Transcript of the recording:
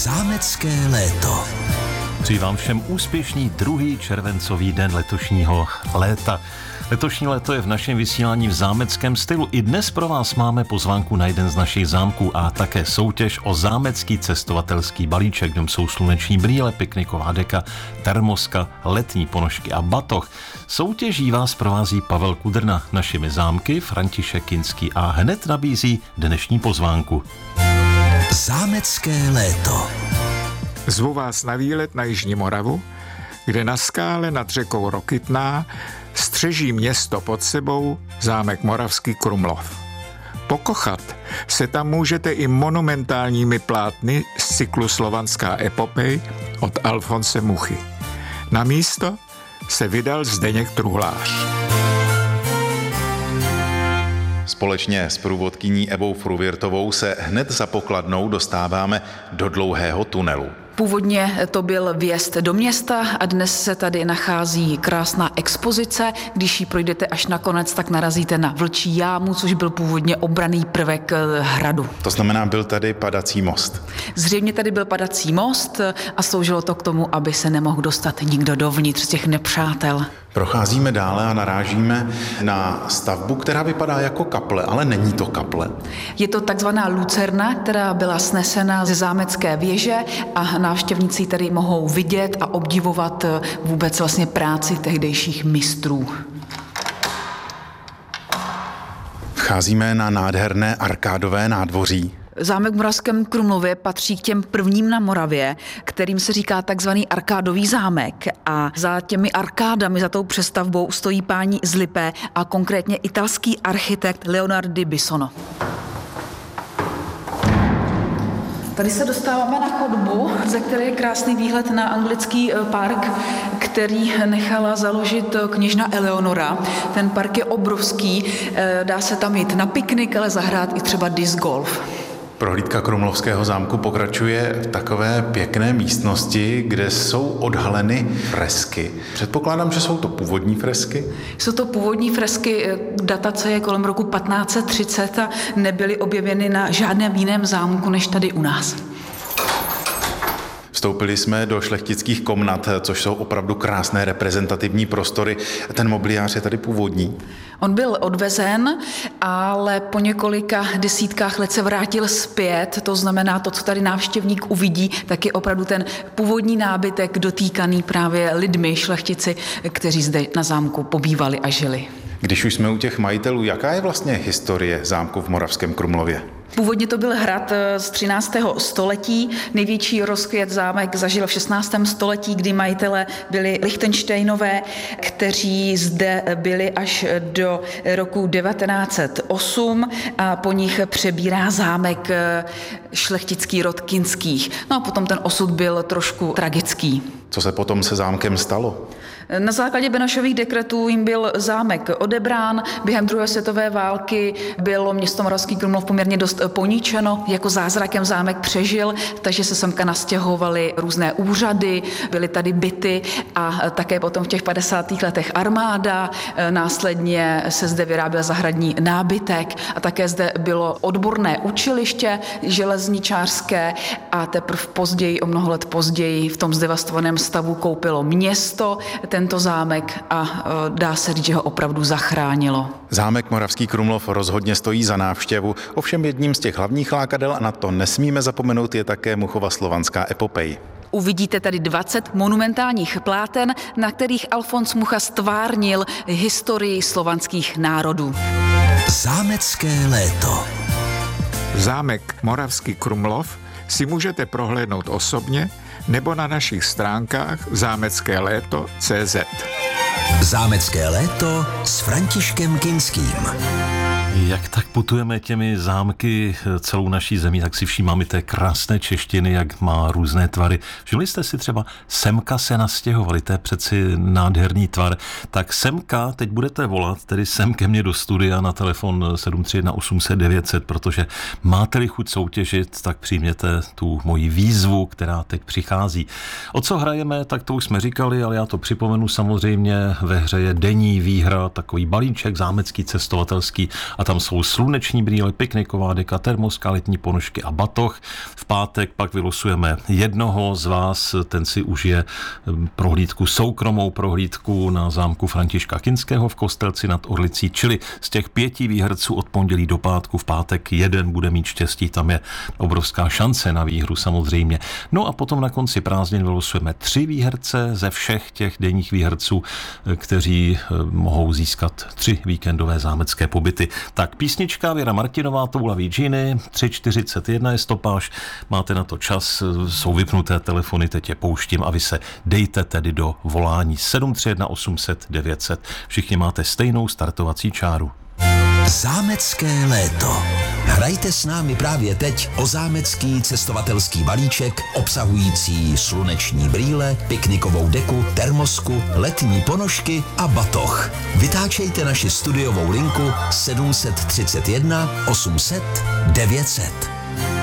Zámecké léto. Přeji vám všem úspěšný 2. červencový den letošního léta. Letošní léto je v našem vysílání v zámeckém stylu. I dnes pro vás máme pozvánku na jeden z našich zámků a také soutěž o zámecký cestovatelský balíček. V něm jsou sluneční brýle, pikniková deka, termoska, letní ponožky a batoh. Soutěží vás provází Pavel Kudrna. Našimi zámky František Kinský a hned nabízí dnešní pozvánku. Zámecké léto. Zvu vás na výlet na Jižní Moravu, kde na skále nad řekou Rokytná střeží město pod sebou zámek Moravský Krumlov. Pokochat se tam můžete i monumentálními plátny z cyklu Slovanská epopej od Alfonse Muchy. Na místo se vydal Zdeněk Truhlář. Společně s průvodkyní Evou Fruvirtovou se hned za pokladnou dostáváme do dlouhého tunelu. Původně to byl vjezd do města a dnes se tady nachází krásná expozice. Když ji projdete až nakonec, tak narazíte na Vlčí jámu, což byl původně obranný prvek hradu. To znamená, byl tady padací most. Zřejmě tady byl padací most a sloužilo to k tomu, aby se nemohl dostat nikdo dovnitř z těch nepřátel. Procházíme dále a narážíme na stavbu, která vypadá jako kaple, ale není to kaple. Je to takzvaná lucerna, která byla snesena ze zámecké věže a návštěvníci tady mohou vidět a obdivovat vůbec vlastně práci tehdejších mistrů. Vcházíme na nádherné arkádové nádvoří. Zámek v Moravském Krumlově patří k těm prvním na Moravě, kterým se říká takzvaný arkádový zámek. A za těmi arkádami, za tou přestavbou stojí páni z Lipé a konkrétně italský architekt Leonardo di Bisono. Tady se dostáváme na chodbu, ze které je krásný výhled na anglický park, který nechala založit kněžna Eleonora. Ten park je obrovský, dá se tam jít na piknik, ale zahrát i třeba disc golf. Prohlídka Krumlovského zámku pokračuje v takové pěkné místnosti, kde jsou odhaleny fresky. Předpokládám, že jsou to původní fresky? Jsou to původní fresky, datace je kolem roku 1530 a nebyly objeveny na žádném jiném zámku než tady u nás. Vstoupili jsme do šlechtických komnat, což jsou opravdu krásné reprezentativní prostory. Ten mobiliář je tady původní. On byl odvezen, ale po několika desítkách let se vrátil zpět. To znamená, to, co tady návštěvník uvidí, tak je opravdu ten původní nábytek dotýkaný právě lidmi, šlechtici, kteří zde na zámku pobývali a žili. Když už jsme u těch majitelů, jaká je vlastně historie zámku v Moravském Krumlově? Původně to byl hrad z 13. století. Největší rozkvět zámek zažil v 16. století, kdy majitelé byli Lichtenštejnové, kteří zde byli až do roku 1908 a po nich přebírá zámek šlechtický rod Kinských. No a potom ten osud byl trošku tragický. Co se potom se zámkem stalo? Na základě Benešových dekretů jim byl zámek odebrán. Během druhé světové války bylo město Moravský Krumlov poměrně dost poničeno. Jako zázrakem zámek přežil, takže se semka nastěhovaly různé úřady, byly tady byty a také potom v těch 50. letech armáda. Následně se zde vyráběl zahradní nábytek a také zde bylo odborné učiliště železničářské a teprve později, o mnoho let později, v tom zdevastovaném stavu koupilo město tento zámek a dá se říct, že ho opravdu zachránilo. Zámek Moravský Krumlov rozhodně stojí za návštěvu, ovšem jedním z těch hlavních lákadel, a na to nesmíme zapomenout, je také Muchova Slovanská epopej. Uvidíte tady 20 monumentálních pláten, na kterých Alfons Mucha stvárnil historii slovanských národů. Zámecké léto. Zámek Moravský Krumlov si můžete prohlédnout osobně nebo na našich stránkách zámeckéléto.cz. Zámecké léto s Františkem Kinským. Jak tak putujeme těmi zámky celou naší zemí, tak si všímáme té krásné češtiny, jak má různé tvary. Všimli jste si třeba semka se nastěhovali, to je přeci nádherný tvar. Tak semka teď budete volat, tedy sem ke mně do studia na telefon 731 800 900, protože máte-li chuť soutěžit, tak přijměte tu moji výzvu, která teď přichází. O co hrajeme, tak to už jsme říkali, ale já to připomenu samozřejmě. Ve hře je denní výhra, takový balíček zámecký cestovatelský a a tam jsou sluneční brýle, pikniková deka, termoska, letní ponožky a batoh. V pátek pak vylosujeme jednoho z vás, ten si užije prohlídku, soukromou prohlídku na zámku Františka Kinského v Kostelci nad Orlicí, čili z těch 5 výherců od pondělí do pátku, v pátek jeden bude mít štěstí, tam je obrovská šance na výhru samozřejmě. No a potom na konci prázdnin vylosujeme 3 výherce ze všech těch denních výherců, kteří mohou získat 3 víkendové zámecké pobyty. Tak písnička, Věra Martinová, Toulaví džíny, 3:41 je stopáž, máte na to čas, jsou vypnuté telefony, teď je pouštím a vy se dejte tedy do volání 731 800 900. Všichni máte stejnou startovací čáru. Zámecké léto. Hrajte s námi právě teď o zámecký cestovatelský balíček obsahující sluneční brýle, piknikovou deku, termosku, letní ponožky a batoh. Vytáčejte naši studiovou linku 731 800 900.